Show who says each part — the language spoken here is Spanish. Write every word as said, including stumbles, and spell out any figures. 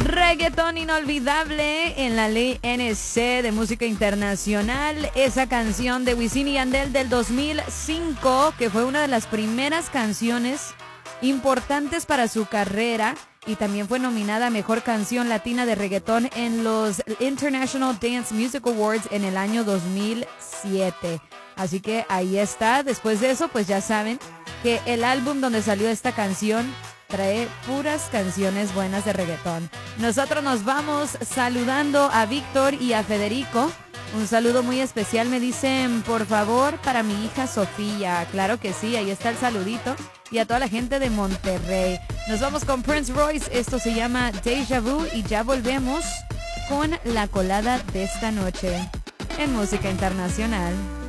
Speaker 1: Reggaetón inolvidable en la ley N C de música internacional. Esa canción de Wisin y Yandel del dos mil cinco, que fue una de las primeras canciones importantes para su carrera y también fue nominada a Mejor Canción Latina de Reggaetón en los International Dance Music Awards en el año dos mil siete. Así que ahí está. Después de eso, pues ya saben que el álbum donde salió esta canción trae puras canciones buenas de reggaetón. Nosotros nos vamos saludando a Víctor y a Federico. Un saludo muy especial, me dicen, por favor, para mi hija Sofía. Claro que sí, ahí está el saludito. Y a toda la gente de Monterrey. Nos vamos con Prince Royce. Esto se llama Deja Vu y ya volvemos con la colada de esta noche en Música Internacional.